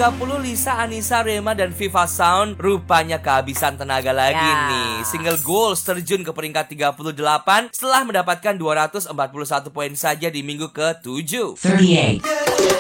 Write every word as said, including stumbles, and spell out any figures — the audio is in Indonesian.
tiga puluh, Lisa, Anissa, Rema, dan Viva Sound rupanya kehabisan tenaga lagi Ya. nih. Single Goals terjun ke peringkat tiga puluh delapan setelah mendapatkan dua ratus empat puluh satu poin saja di minggu ke tujuh. thirty-eight.